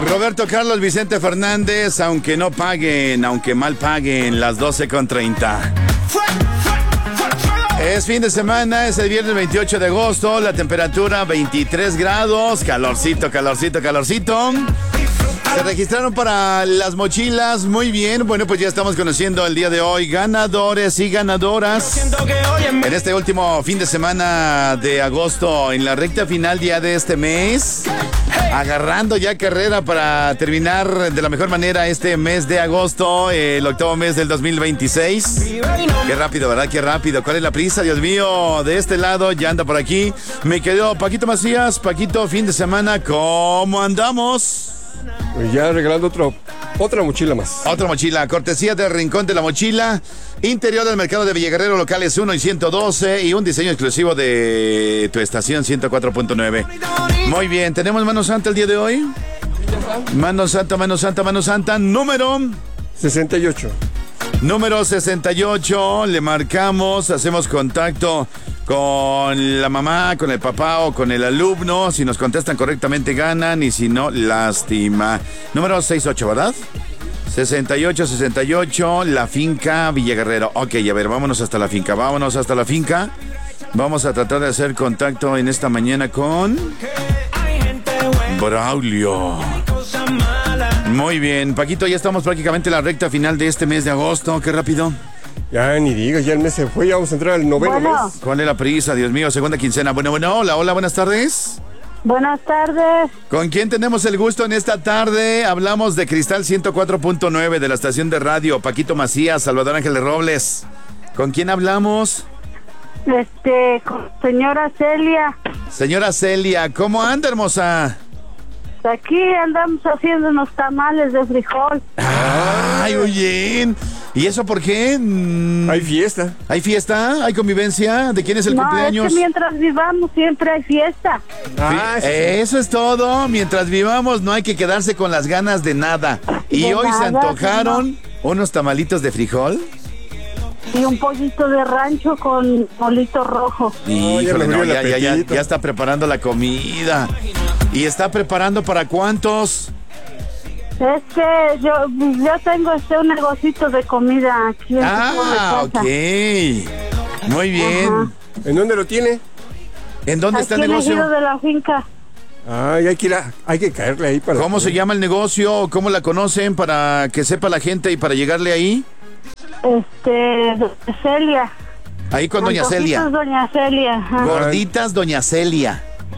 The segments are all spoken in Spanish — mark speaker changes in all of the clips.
Speaker 1: Roberto Carlos, Vicente Fernández, aunque no paguen, aunque mal paguen, las 12:30. Es fin de semana, es el viernes 28 de agosto, la temperatura 23 grados, calorcito. Se registraron para las mochilas, muy bien. Bueno, pues ya estamos conociendo el día de hoy ganadores y ganadoras. En este último fin de semana de agosto, en la recta final ya de este mes, agarrando ya carrera para terminar de la mejor manera este mes de agosto, el octavo mes del 2026. Qué rápido, ¿verdad? Qué rápido. ¿Cuál es la prisa? Dios mío, de este lado ya anda por aquí. Me quedó Paquito Macías. Paquito, fin de semana, ¿cómo andamos?
Speaker 2: Pues ya regalando otra mochila más.
Speaker 1: Otra mochila, cortesía del Rincón de la Mochila, interior del mercado de Villaguerrero, locales 1 y 112, y un diseño exclusivo de tu estación 104.9. Muy bien, ¿tenemos Mano Santa el día de hoy? Mano Santa, número
Speaker 2: 68.
Speaker 1: Número 68, le marcamos, hacemos contacto con la mamá, con el papá o con el alumno. Si nos contestan correctamente ganan y si no, lástima. Número 68, ¿verdad? 68, la finca Villaguerrero. Ok, a ver, vámonos hasta la finca. Vamos a tratar de hacer contacto en esta mañana con Braulio. Muy bien, Paquito, ya estamos prácticamente en la recta final de este mes de agosto. Qué rápido.
Speaker 2: Ya ni digas, ya el mes se fue, ya vamos a entrar al noveno mes.
Speaker 1: ¿Cuál es la prisa? Dios mío, segunda quincena. Bueno, hola, buenas tardes.
Speaker 3: Buenas tardes.
Speaker 1: ¿Con quién tenemos el gusto en esta tarde? Hablamos de Cristal 104.9 de la estación de radio. Paquito Macías, Salvador Ángeles Robles. ¿Con quién hablamos?
Speaker 3: Con señora Celia.
Speaker 1: Señora Celia, ¿cómo anda, hermosa?
Speaker 3: Aquí andamos haciendo unos tamales de frijol.
Speaker 1: Ay, muy bien. ¿Y eso por qué?
Speaker 2: Hay fiesta.
Speaker 1: ¿Hay fiesta? ¿Hay convivencia? ¿De quién es el cumpleaños?
Speaker 3: Es que mientras vivamos siempre hay fiesta.
Speaker 1: Sí. Eso es todo. Mientras vivamos no hay que quedarse con las ganas de nada. Y hoy se antojaron unos tamalitos de frijol.
Speaker 3: Y un pollito de rancho con molito rojo.
Speaker 1: Híjole, no, ya está preparando la comida. ¿Y está preparando para cuántos?
Speaker 3: Es que yo tengo un negocito de comida aquí en
Speaker 1: ok. Muy bien.
Speaker 3: Ajá.
Speaker 2: ¿En dónde lo tiene?
Speaker 1: ¿En dónde está el negocio?
Speaker 3: Aquí en el de la finca.
Speaker 2: Ay, hay que caerle ahí para...
Speaker 1: ¿Cómo se llama el negocio? ¿Cómo la conocen para que sepa la gente y para llegarle ahí?
Speaker 3: Celia.
Speaker 1: Ahí con doña Celia.
Speaker 3: Doña Celia. Ajá.
Speaker 1: Gorditas, doña Celia.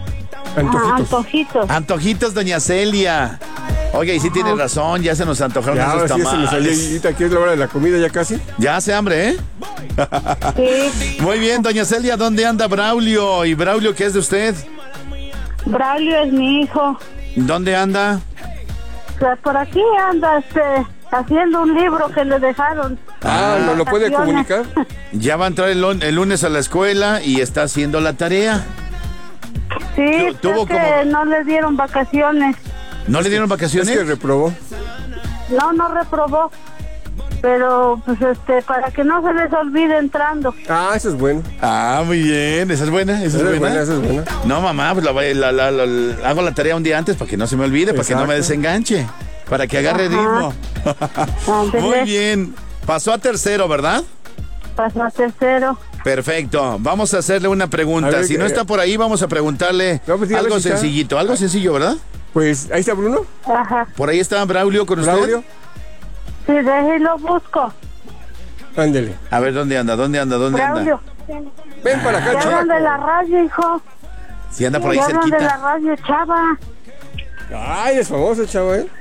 Speaker 1: Antojitos, doña Celia. Oye, y sí tiene razón, ya se nos antojaron esos tamales.
Speaker 2: Se nos salió, ahorita aquí es la hora de la comida ya casi.
Speaker 1: Ya hace hambre, ¿eh?
Speaker 3: Sí.
Speaker 1: Muy bien, doña Celia, ¿dónde anda Braulio? ¿Y Braulio qué es de usted?
Speaker 3: Braulio es mi hijo.
Speaker 1: ¿Dónde anda?
Speaker 3: Pues por aquí anda, haciendo un libro que le dejaron.
Speaker 2: ¿No lo puede comunicar?
Speaker 1: Ya va a entrar el lunes a la escuela y está haciendo la tarea.
Speaker 3: Sí, no le dieron vacaciones.
Speaker 1: ¿No le dieron vacaciones?
Speaker 2: Es que reprobó.
Speaker 3: No reprobó. Pero, pues, para que no se les olvide entrando.
Speaker 2: Eso es bueno.
Speaker 1: Muy bien. ¿Esa es buena? ¿Esa es buena? No, mamá, pues hago la tarea un día antes para que no se me olvide, para que no me desenganche, para que agarre ritmo. Muy bien. Pasó a tercero, ¿verdad?
Speaker 3: Pasó a tercero.
Speaker 1: Perfecto. Vamos a hacerle una pregunta. Si no está por ahí, vamos a preguntarle algo sencillito. Algo sencillo, ¿verdad?
Speaker 2: Pues, ¿ahí está Bruno?
Speaker 3: Ajá.
Speaker 1: ¿Por ahí está Braulio con usted?
Speaker 3: Sí, déjelo busco.
Speaker 2: Ándele.
Speaker 1: A ver, ¿dónde anda?
Speaker 3: Braulio.
Speaker 2: Ven para acá,
Speaker 3: chaval. Llaman de la radio, hijo.
Speaker 1: Si anda por ahí cerquita.
Speaker 3: Llaman de la radio, chava.
Speaker 2: Ay, es famoso, chava, ¿eh?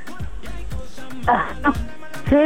Speaker 3: Sí,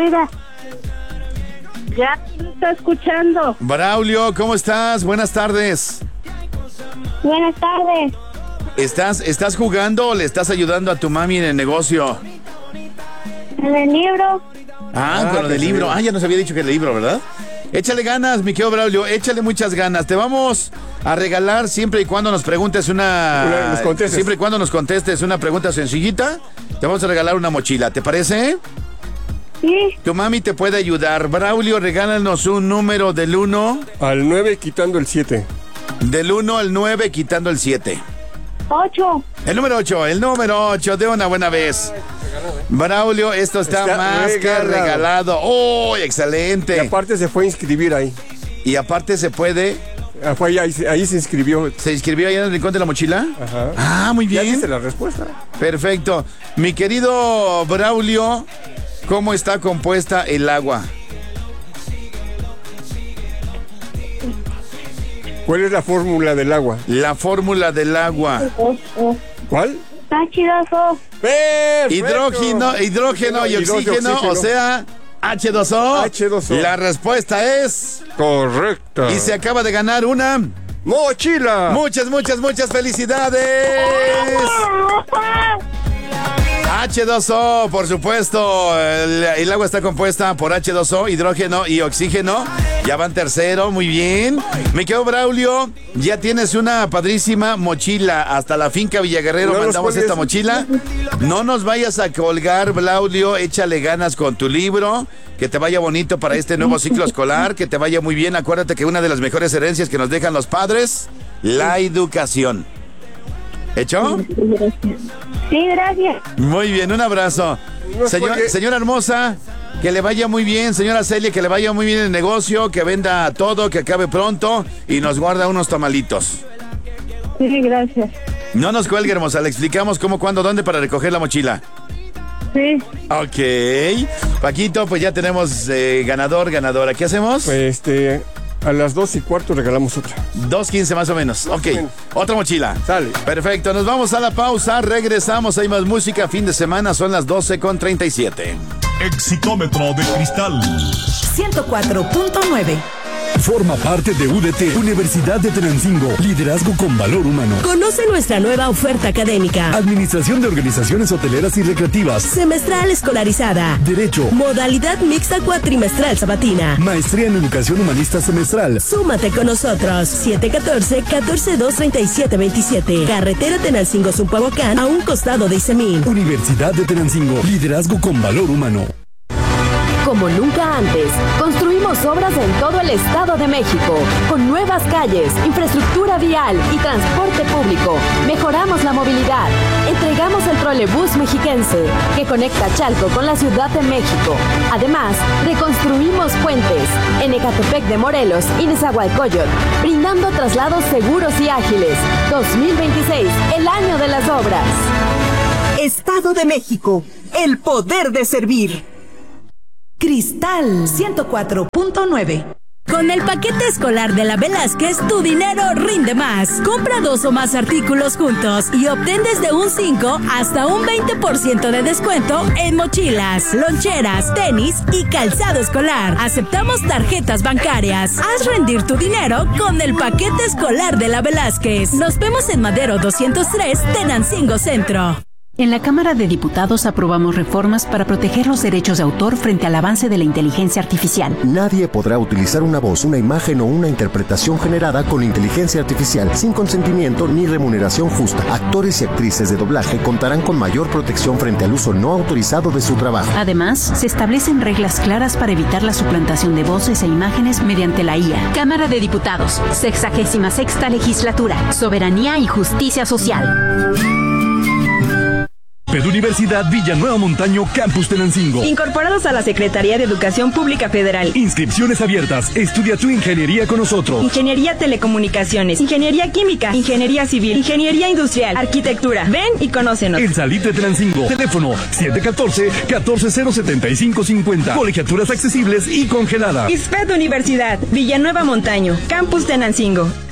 Speaker 3: ya te está escuchando.
Speaker 1: Braulio, ¿cómo estás? Buenas tardes.
Speaker 3: Buenas tardes.
Speaker 1: ¿Estás jugando o le estás ayudando a tu mami en el negocio?
Speaker 3: ¿En el libro?
Speaker 1: Con lo del libro. Ya nos había dicho que el libro, ¿verdad? Échale ganas, mi querido Braulio, échale muchas ganas. Te vamos a regalar siempre y cuando nos preguntes siempre y cuando nos contestes una pregunta sencillita, te vamos a regalar una mochila, ¿te parece?
Speaker 3: Sí.
Speaker 1: Tu mami te puede ayudar. Braulio, regálanos un número del 1
Speaker 2: al 9 quitando el 7.
Speaker 1: Del 1 al 9 quitando el 7.
Speaker 3: 8.
Speaker 1: El número 8 de una buena vez. Braulio, esto está más que regalado. ¡Oh, excelente!
Speaker 2: Y aparte se fue a inscribir ahí.
Speaker 1: Y aparte se puede...
Speaker 2: Ahí se inscribió.
Speaker 1: ¿Se inscribió ahí en el rincón de la mochila?
Speaker 2: Ajá.
Speaker 1: Ah, muy bien.
Speaker 2: Ya dice la respuesta.
Speaker 1: Perfecto. Mi querido Braulio, ¿cómo está compuesta el agua?
Speaker 2: ¿Cuál es la fórmula del agua?
Speaker 1: La fórmula del agua.
Speaker 2: ¿Cuál?
Speaker 3: H2O.
Speaker 2: ¡Perfecto!
Speaker 1: Hidrógeno y oxígeno, o sea, H2O.
Speaker 2: H2O.
Speaker 1: La respuesta es...
Speaker 2: correcta.
Speaker 1: Y se acaba de ganar una...
Speaker 2: ¡mochila!
Speaker 1: Muchas felicidades. H2O, por supuesto. El agua está compuesta por H2O, hidrógeno y oxígeno. Ya van tercero, muy bien. Me quedo, Braulio. Ya tienes una padrísima mochila. Hasta la finca Villaguerrero mandamos esta mochila. No nos vayas a colgar, Braulio. Échale ganas con tu libro. Que te vaya bonito para este nuevo ciclo escolar. Que te vaya muy bien. Acuérdate que una de las mejores herencias que nos dejan los padres, la educación. ¿Hecho?
Speaker 3: Sí, gracias.
Speaker 1: Muy bien, un abrazo. Señora hermosa, que le vaya muy bien. Señora Celia, que le vaya muy bien el negocio, que venda todo, que acabe pronto y nos guarda unos tamalitos.
Speaker 3: Sí, gracias.
Speaker 1: No nos cuelgue, hermosa. Le explicamos cómo, cuándo, dónde para recoger la mochila.
Speaker 3: Sí.
Speaker 1: Ok. Paquito, pues ya tenemos ganadora. ¿Qué hacemos?
Speaker 2: Pues a las 2:15 regalamos otra.
Speaker 1: 2:15 más o menos. Ok. Otra mochila.
Speaker 2: Sale.
Speaker 1: Perfecto. Nos vamos a la pausa. Regresamos. Hay más música. Fin de semana. Son las 12:37.
Speaker 4: Exitómetro de cristal
Speaker 5: 104.9.
Speaker 6: Forma parte de UDT, Universidad de Tenancingo. Liderazgo con valor humano.
Speaker 5: Conoce nuestra nueva oferta académica.
Speaker 6: Administración de organizaciones hoteleras y recreativas.
Speaker 5: Semestral escolarizada.
Speaker 6: Derecho.
Speaker 5: Modalidad mixta cuatrimestral sabatina.
Speaker 6: Maestría en Educación Humanista semestral.
Speaker 5: Súmate con nosotros. 714-142-3727. Carretera Tenancingo-Zumpuahuacán, a un costado de Isemín.
Speaker 6: Universidad de Tenancingo. Liderazgo con valor humano.
Speaker 7: Como nunca antes, construimos obras en todo el Estado de México, con nuevas calles, infraestructura vial y transporte público. Mejoramos la movilidad. Entregamos el trolebús mexiquense, que conecta Chalco con la Ciudad de México. Además, reconstruimos puentes en Ecatepec de Morelos y Nezahualcóyotl, brindando traslados seguros y ágiles. 2026, el año de las obras.
Speaker 5: Estado de México, el poder de servir. Cristal 104.9. Con el paquete escolar de la Velázquez, tu dinero rinde más. Compra 2 o más artículos juntos y obtén desde un 5 hasta un 20% de descuento en mochilas, loncheras, tenis y calzado escolar. Aceptamos tarjetas bancarias. Haz rendir tu dinero con el paquete escolar de la Velázquez. Nos vemos en Madero 203, Tenancingo Centro.
Speaker 8: En la Cámara de Diputados aprobamos reformas para proteger los derechos de autor frente al avance de la inteligencia artificial.
Speaker 9: Nadie podrá utilizar una voz, una imagen o una interpretación generada con inteligencia artificial sin consentimiento ni remuneración justa. Actores y actrices de doblaje contarán con mayor protección frente al uso no autorizado de su trabajo.
Speaker 8: Además, se establecen reglas claras para evitar la suplantación de voces e imágenes mediante la IA. Cámara de Diputados, 66ª Legislatura, Soberanía y Justicia Social.
Speaker 6: Peduniversidad Villanueva Montaño, Campus Tenancingo.
Speaker 10: Incorporados a la Secretaría de Educación Pública Federal.
Speaker 6: Inscripciones abiertas. Estudia tu ingeniería con nosotros.
Speaker 10: Ingeniería Telecomunicaciones, Ingeniería Química, Ingeniería Civil, Ingeniería Industrial, Arquitectura. Ven y conócenos.
Speaker 6: En Salitre Tenancingo. Teléfono 714-1407550. Colegiaturas accesibles y congeladas.
Speaker 10: ISPED Universidad, Villanueva Montaño, Campus Tenancingo.